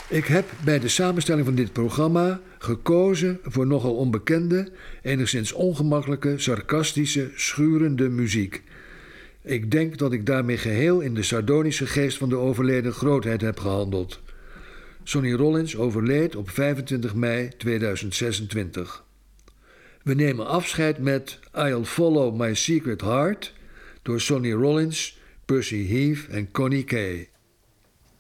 Ik heb bij de samenstelling van dit programma gekozen voor nogal onbekende, enigszins ongemakkelijke, sarcastische, schurende muziek. Ik denk dat ik daarmee geheel in de sardonische geest van de overleden grootheid heb gehandeld. Sonny Rollins overleed op 25 mei 2026. We nemen afscheid met I'll Follow My Secret Heart door Sonny Rollins, Percy Heath en Connie Kay.